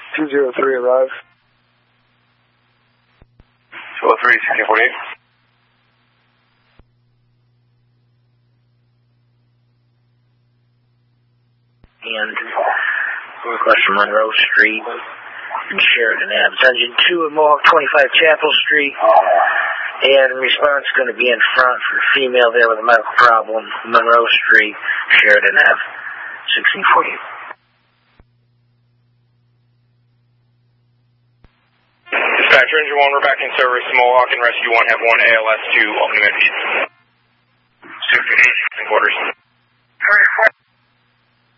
203 arrive. 203, 1648. And request from Monroe Street and Sheridan Ave. Engine 2 at Mohawk 25 Chapel Street. And response is going to be in front for a female there with a medical problem. Monroe Street, Sheridan Ave. 1648. Dispatcher, engine 1, we're back in service. Mohawk and Rescue 1 have 1 ALS 2, ultimate feeds. 258, quarters.